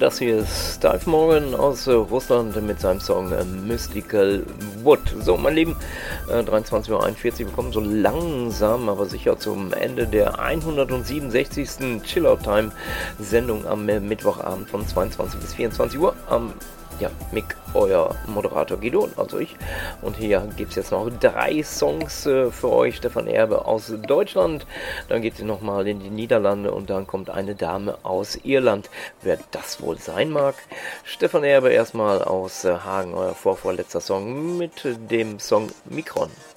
Das hier ist Steve Morgan aus Russland mit seinem Song Mystical Wood. So, mein Lieben, 23:41 Uhr, wir kommen so langsam, aber sicher zum Ende der 167. Chillout-Time-Sendung am Mittwochabend von 22 bis 24 Uhr. Mick, euer Moderator Guido, also ich. Und hier gibt es jetzt noch 3 Songs für euch. Stefan Erbe aus Deutschland, dann geht es nochmal in die Niederlande und dann kommt eine Dame aus Irland. Wer das wohl sein mag? Stefan Erbe erstmal aus Hagen, euer vorvorletzter Song mit dem Song Mikron.